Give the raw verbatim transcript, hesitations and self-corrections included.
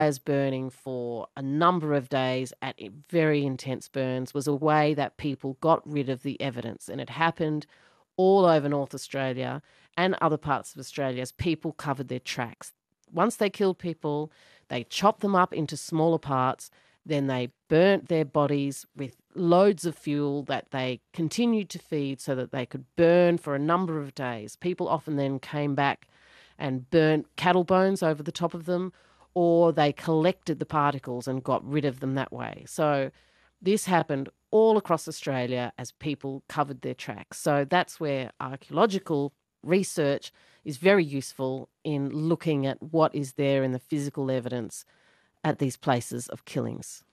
As burning for a number of days at i- very intense burns was a way that people got rid of the evidence. And it happened all over North Australia and other parts of Australia as people covered their tracks. Once they killed people, they chopped them up into smaller parts. Then they burnt their bodies with loads of fuel that they continued to feed so that they could burn for a number of days. People often then came back and burnt cattle bones over the top of them, or they collected the particles and got rid of them that way. So this happened all across Australia as people covered their tracks. So that's where archaeological research is very useful in looking at what is there in the physical evidence at these places of killings.